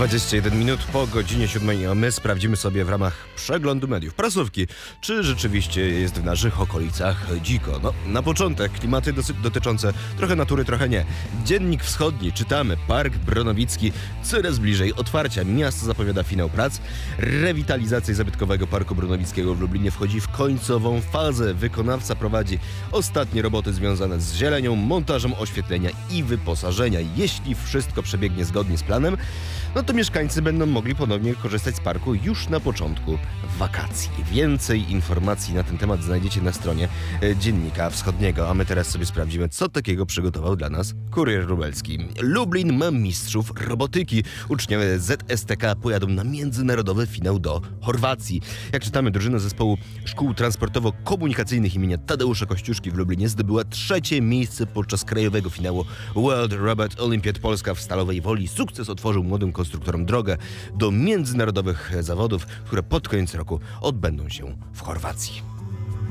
21 minut po godzinie 7, a my sprawdzimy sobie w ramach przeglądu mediów prasówki, czy rzeczywiście jest w naszych okolicach dziko. No, na początek klimaty dotyczące trochę natury, trochę nie. Dziennik Wschodni, czytamy: Park Bronowicki coraz bliżej otwarcia. Miasto zapowiada finał prac. Rewitalizacja zabytkowego Parku Bronowickiego w Lublinie wchodzi w końcową fazę. Wykonawca prowadzi ostatnie roboty związane z zielenią, montażem oświetlenia i wyposażenia. Jeśli wszystko przebiegnie zgodnie z planem, no to mieszkańcy będą mogli ponownie korzystać z parku już na początku wakacji. Więcej informacji na ten temat znajdziecie na stronie Dziennika Wschodniego, a my teraz sobie sprawdzimy, co takiego przygotował dla nas Kurier Lubelski. Lublin ma mistrzów robotyki. Uczniowie ZSTK pojadą na międzynarodowy finał do Chorwacji. Jak czytamy, drużyna zespołu szkół transportowo-komunikacyjnych imienia Tadeusza Kościuszki w Lublinie zdobyła 3. miejsce podczas krajowego finału World Robot Olympiad Polska w Stalowej Woli. Sukces otworzył młodym konstruktorom drogę do międzynarodowych zawodów, które pod koniec roku odbędą się w Chorwacji.